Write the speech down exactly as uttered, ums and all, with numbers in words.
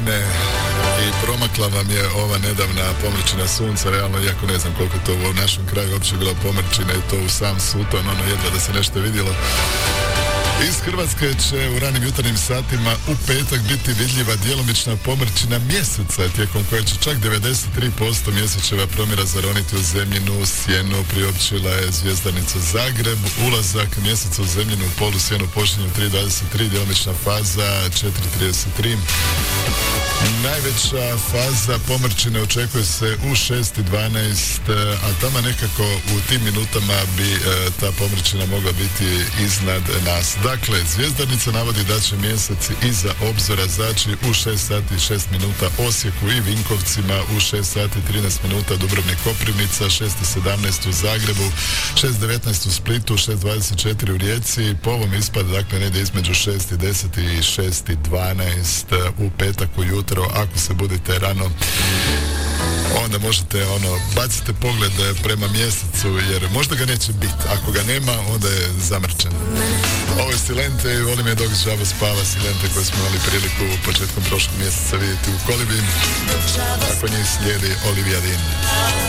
pomrčine i promakla vam je ova nedavna pomrčina sunca, realno, iako ne znam koliko to u našem kraju uopće bila pomrčina i to u sam suton, ono jedva da se nešto vidjelo. Iz Hrvatske će u ranim jutarnjim satima u petak biti vidljiva djelomična pomrčina mjeseca, tijekom koje će čak devedeset tri posto mjesečeva promjera zaroniti u zemljinu sjenu. Priopćila je zvjezdanica Zagreb. Ulazak mjeseca u zemljinu polusjenu počinje u tri dvadeset tri, djelomična faza četiri trideset tri. Najveća faza pomrčine očekuje se u šest i dvanaest, a tamo nekako u tim minutama bi e, ta pomrčina mogla biti iznad nas. Dakle, zvjezdarnica navodi da će mjesec iza obzora zaći u šest sati i šest minuta Osijeku i Vinkovcima, u šest sati i trinaest minuta Dubrovnik Koprivnica, šest i sedamnaest u Zagrebu, šest devetnaest u Splitu, šest dvadeset četiri u Rijeci. Po ovom ispada, dakle, negdje između šest i deset i šest i dvanaest u petak ujutro. Ako se budete rano, onda možete, ono, bacite pogled prema mjesecu, jer možda ga neće biti. Ako ga nema, onda je zamrčen. Ovo je Silente i volim je dok žaba spava. Silente koje smo imali priliku početkom prošlog mjeseca vidjeti u Kolibi. Ako njih slijedi Olivia Dean.